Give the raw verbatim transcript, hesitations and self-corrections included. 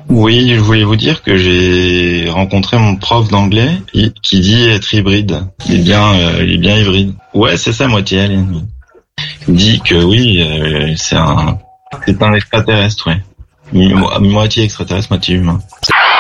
Oui, je voulais vous dire que j'ai rencontré mon prof d'anglais qui dit être hybride. Il est bien, euh, il est bien hybride. Ouais, c'est ça, moitié alien. Il dit que oui, euh, c'est un, c'est un extraterrestre, ouais. Mo- Moitié extraterrestre, moitié humain.